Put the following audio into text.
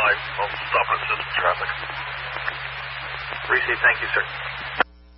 I'll stop and assist traffic. Received. Thank you, sir.